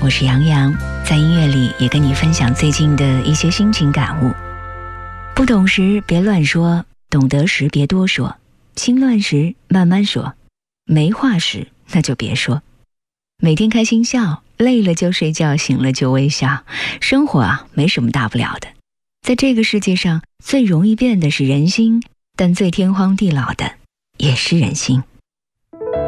我是杨洋，在音乐里也跟你分享最近的一些心情感悟。不懂时别乱说，懂得时别多说，心乱时慢慢说，没话时那就别说。每天开心笑，累了就睡觉，醒了就微笑。生活没什么大不了的。在这个世界上，最容易变的是人心，但最天荒地老的也是人心。